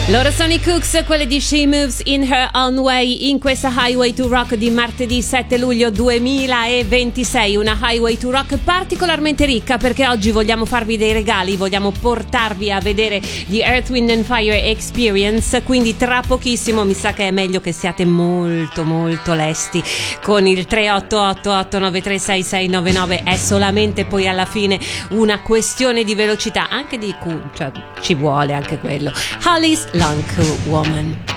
Loro sono i Cooks, quelle di She Moves in Her Own Way, in questa Highway to Rock di martedì 7 luglio 2026, una Highway to Rock particolarmente ricca perché oggi vogliamo farvi dei regali, vogliamo portarvi a vedere The Earth, Wind and Fire Experience, quindi tra pochissimo mi sa che è meglio che siate molto molto lesti con il 388-893-6699, è solamente poi alla fine una questione di velocità, anche di cioè ci vuole anche quello. Holly's Long Woman.